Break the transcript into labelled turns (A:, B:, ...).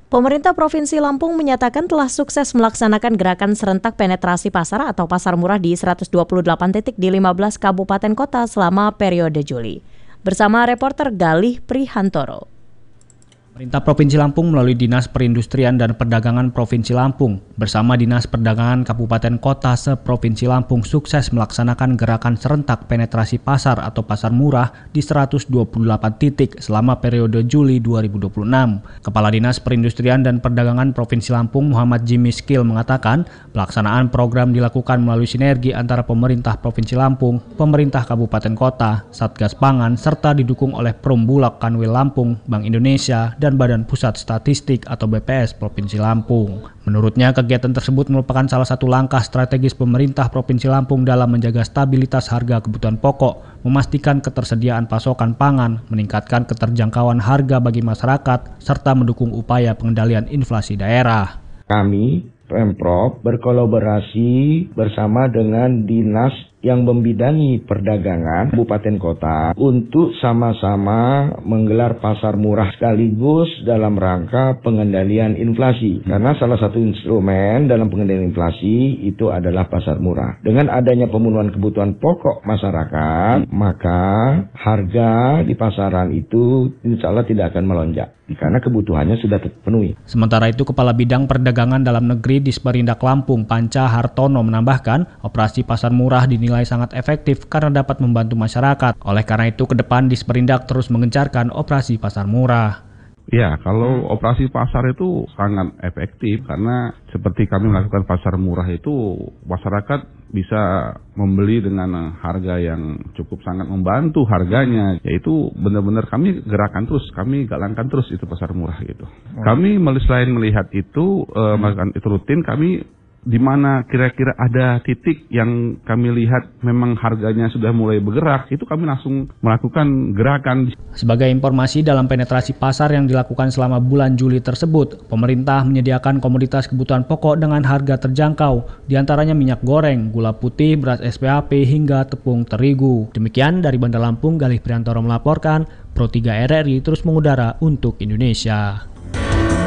A: Pemerintah Provinsi Lampung menyatakan telah sukses melaksanakan gerakan serentak penetrasi pasar atau pasar murah di 128 titik di 15 kabupaten kota selama periode Juli. Bersama reporter Galih Prihantoro.
B: Pemerintah Provinsi Lampung melalui Dinas Perindustrian dan Perdagangan Provinsi Lampung bersama Dinas Perdagangan Kabupaten Kota se-Provinsi Lampung sukses melaksanakan gerakan serentak penetrasi pasar atau pasar murah di 128 titik selama periode Juli 2026. Kepala Dinas Perindustrian dan Perdagangan Provinsi Lampung Muhammad Jimmy Skill mengatakan pelaksanaan program dilakukan melalui sinergi antara pemerintah Provinsi Lampung, pemerintah Kabupaten Kota, Satgas Pangan, serta didukung oleh Perumbulok Kanwil Lampung, Bank Indonesia, dan Badan Pusat Statistik atau BPS Provinsi Lampung. Menurutnya, kegiatan tersebut merupakan salah satu langkah strategis pemerintah Provinsi Lampung dalam menjaga stabilitas harga kebutuhan pokok, memastikan ketersediaan pasokan pangan, meningkatkan keterjangkauan harga bagi masyarakat, serta mendukung upaya pengendalian inflasi daerah.
C: Kami, Pemprov, berkolaborasi bersama dengan Dinas yang membidangi perdagangan Kabupaten Kota untuk sama-sama menggelar pasar murah sekaligus dalam rangka pengendalian inflasi. Karena salah satu instrumen dalam pengendalian inflasi itu adalah pasar murah. Dengan adanya pemenuhan kebutuhan pokok masyarakat, maka harga di pasaran itu insya Allah tidak akan melonjak karena kebutuhannya sudah terpenuhi.
B: Sementara itu, Kepala Bidang Perdagangan Dalam Negeri Disperindak Lampung Panca Hartono menambahkan, operasi pasar murah dinilai sangat efektif karena dapat membantu masyarakat. Oleh karena itu, ke depan Disperindak terus mengencarkan operasi pasar murah.
D: Ya, kalau operasi pasar itu sangat efektif karena seperti kami melakukan pasar murah itu masyarakat bisa membeli dengan harga yang cukup sangat membantu harganya. Yaitu benar-benar kami gerakan terus, kami galangkan terus itu pasar murah gitu. Kami selain melihat itu, melakukan itu rutin, kami di mana kira-kira ada titik yang kami lihat memang harganya sudah mulai bergerak, itu kami langsung melakukan gerakan.
B: Sebagai informasi, dalam penetrasi pasar yang dilakukan selama bulan Juli tersebut, pemerintah menyediakan komoditas kebutuhan pokok dengan harga terjangkau, diantaranya minyak goreng, gula putih, beras SPHP, hingga tepung terigu. Demikian dari Bandar Lampung, Galih Prihantoro melaporkan, Pro 3 RRI terus mengudara untuk Indonesia.